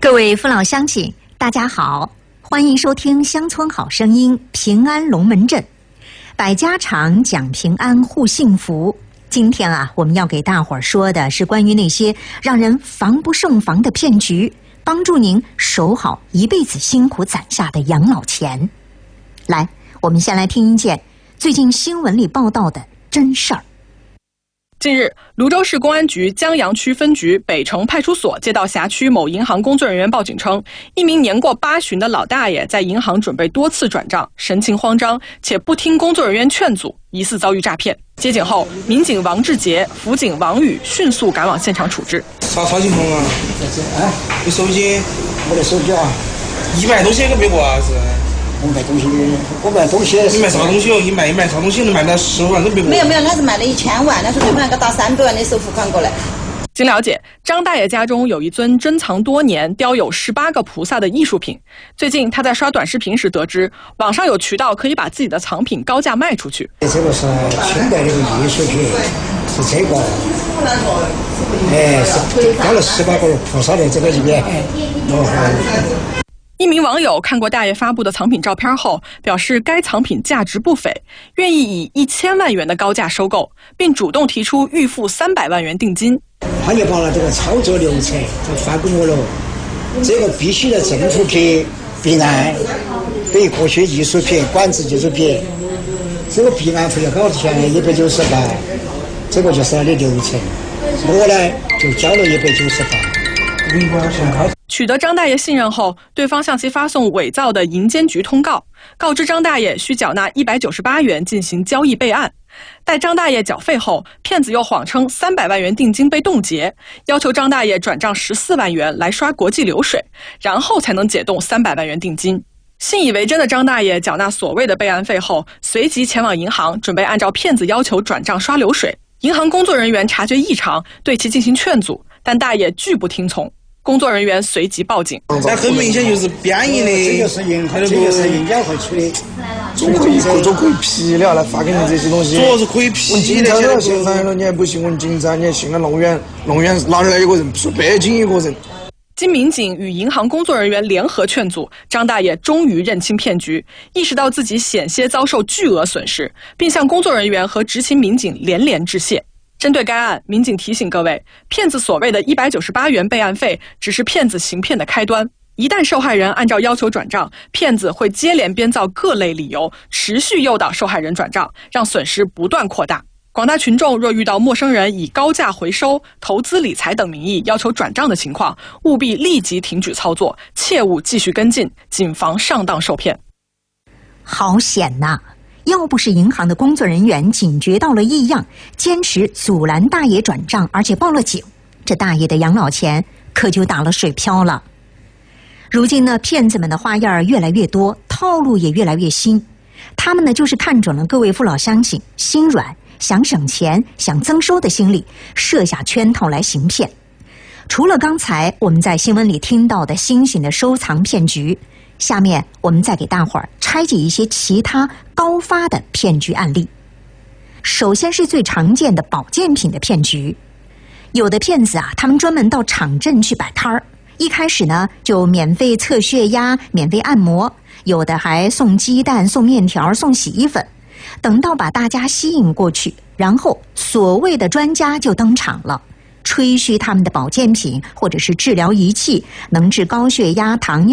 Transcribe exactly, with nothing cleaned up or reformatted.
各位父老乡亲，大家好，欢迎收听《乡村好声音》平安龙门阵，百家常讲平安护幸福。今天啊，我们要给大伙儿说的是关于那些让人防不胜防的骗局，帮助您守好一辈子辛苦攒下的养老钱。来，我们先来听一件最近新闻里报道的真事儿。 近日，泸州市公安局江阳区分局北城派出所接到辖区某银行工作人员报警称，一名年过八旬的老大爷在银行准备多次转账，神情慌张，且不听工作人员劝阻，疑似遭遇诈骗。接警后，民警王志杰、辅警王宇迅速赶往现场处置。 啥啥情况啊？哎，你手机？ 我的手机啊， 一百多千个别过啊是？ 我卖东西，我卖东西。 你卖啥东西哦？你卖一卖啥东西？能卖到十万都别过？ 没有没有，他是卖了一千万，他说对方要打三百万的首付款过来。 经了解，张大爷家中有一尊珍藏多年、雕有十八个菩萨的艺术品。最近他在刷短视频时得知，网上有渠道可以把自己的藏品高价卖出去。 这个是清代的艺术品，是这个，哎，是雕了十八个菩萨的这个里面，然后。 一名网友看过大爷发布的藏品照片后，表示该藏品价值不菲，愿意以一千万元的高价收购，并主动提出预付三百万元定金。 他也把了这个操作流程就发给我了，这个必须的政府批备案，对各些艺术品、管制艺术品，这个备案费要多少钱？一百九十八，这个就是他的流程。我呢就交了一百九十八。 取得张大爷信任后，对方向其发送伪造的银监局通告，告知张大爷需缴纳一百九十八元进行交易备案。待张大爷缴费后，骗子又谎称三百万元定金被冻结，要求张大爷转账十四万元来刷国际流水，然后才能解冻三百万元定金。信以为真的张大爷缴纳所谓的备案费后，随即前往银行，准备按照骗子要求转账刷流水。银行工作人员察觉异常，对其进行劝阻，但大爷拒不听从。工作人员随即报警。 那很明显就是编译的， 这就是银行，这就是银监会处理。 总可以总可以批了来发给你这些东西。 主要是可以批的。 问警察了，现在了你还不信问警察，你还信了弄远弄远哪里来一个人？说北京一个人。 经民警与银行工作人员联合劝阻，张大爷终于认清骗局，意识到自己险些遭受巨额损失，并向工作人员和执勤民警连连致谢。针对该案，民警提醒各位，骗子所谓的一百九十八元备案费只是骗子行骗的开端。一旦受害人按照要求转账，骗子会接连编造各类理由，持续诱导受害人转账，让损失不断扩大。广大群众若遇到陌生人以高价回收、投资理财等名义要求转账的情况，务必立即停止操作，切勿继续跟进，谨防上当受骗。 好险呐！要不是银行的工作人员警觉到了异样，坚持阻拦大爷转账，而且报了警，这大爷的养老钱可就打了水漂了。如今呢，骗子们的花样越来越多，套路也越来越新。他们呢，就是看准了各位父老乡亲心软、想省钱、想增收的心理，设下圈套来行骗。除了刚才我们在新闻里听到的新型的收藏骗局，下面我们再给大伙儿拆解一些其他高发的骗局案例。首先是最常见的保健品的骗局。有的骗子啊，他们专门到场镇去摆摊儿，一开始呢就免费测血压、免费按摩，有的还送鸡蛋、送面条、送洗衣粉。等到把大家吸引过去，然后所谓的专家就登场了，吹嘘他们的保健品或者是治疗仪器能治高血压、糖尿